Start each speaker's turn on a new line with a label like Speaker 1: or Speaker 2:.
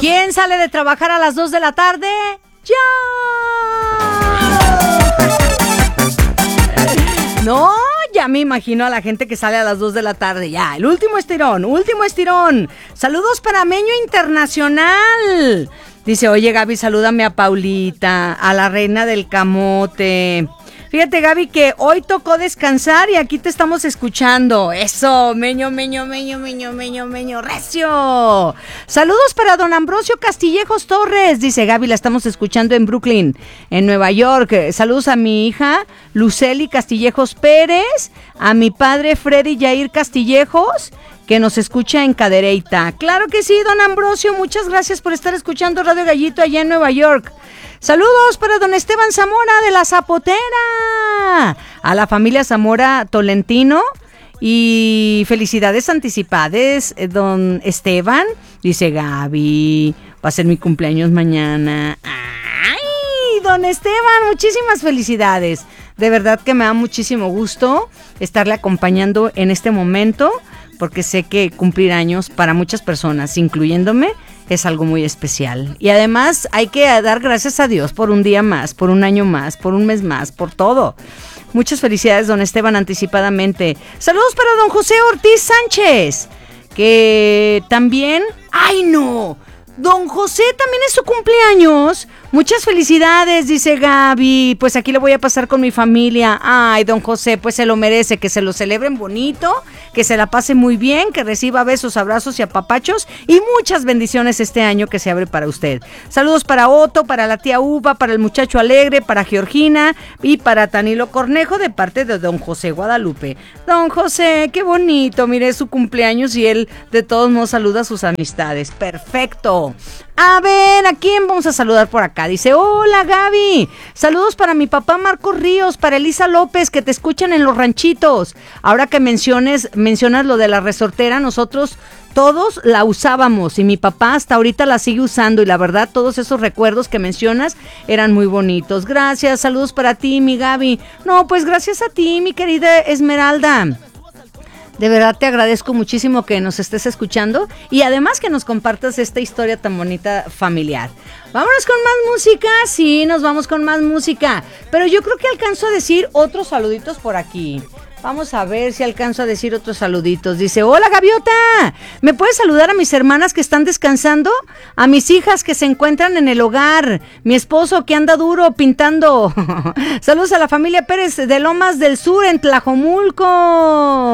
Speaker 1: ¿Quién sale de trabajar a las 2 de la tarde? ¡Yo! No, ya me imagino a la gente que sale a las 2 de la tarde. Ya, el último estirón, último estirón. Saludos para Meño Internacional. Dice, oye Gaby, salúdame a Paulita, a la reina del camote. Fíjate, Gaby, que hoy tocó descansar y aquí te estamos escuchando. Eso, Meño, recio. Saludos para don Ambrosio Castillejos Torres. Dice, Gaby, la estamos escuchando en Brooklyn, en Nueva York. Saludos a mi hija, Luceli Castillejos Pérez, a mi padre, Freddy Yair Castillejos, que nos escucha en Cadereyta. Claro que sí, don Ambrosio, muchas gracias por estar escuchando Radio Gallito allá en Nueva York. Saludos para don Esteban Zamora de La Zapotera, a la familia Zamora Tolentino y felicidades anticipadas, don Esteban. Dice, Gaby, va a ser mi cumpleaños mañana. ¡Ay, don Esteban, muchísimas felicidades! De verdad que me da muchísimo gusto estarle acompañando en este momento, porque sé que cumplir años para muchas personas, incluyéndome, es algo muy especial. Y además hay que dar gracias a Dios por un día más, por un año más, por un mes más, por todo. Muchas felicidades, don Esteban, anticipadamente. Saludos para don José Ortiz Sánchez, que también... ¡Ay, no! Don José también es su cumpleaños. Muchas felicidades, dice Gaby. Pues aquí lo voy a pasar con mi familia. Ay, don José, pues se lo merece, que se lo celebren bonito, que se la pase muy bien, que reciba besos, abrazos y apapachos y muchas bendiciones este año que se abre para usted. Saludos para Otto, para la tía Uva, para el muchacho alegre, para Georgina y para Tanilo Cornejo de parte de don José Guadalupe. Don José, qué bonito, mire su cumpleaños y él de todos modos saluda a sus amistades. Perfecto. A ver, ¿a quién vamos a saludar por acá? Dice, hola Gaby, saludos para mi papá Marcos Ríos, para Elisa López, que te escuchan en Los Ranchitos. Ahora que mencionas lo de la resortera, nosotros todos la usábamos y mi papá hasta ahorita la sigue usando y la verdad todos esos recuerdos que mencionas eran muy bonitos. Gracias, saludos para ti, mi Gaby. No, pues gracias a ti, mi querida Esmeralda. De verdad te agradezco muchísimo que nos estés escuchando y además que nos compartas esta historia tan bonita familiar. Vámonos con más música, sí, nos vamos con más música, pero yo creo que alcanzo a decir otros saluditos por aquí. Vamos a ver si alcanzo a decir otros saluditos. Dice, hola Gaviota, ¿me puedes saludar a mis hermanas que están descansando? A mis hijas que se encuentran en el hogar, mi esposo que anda duro pintando. Saludos a la familia Pérez de Lomas del Sur en Tlajomulco.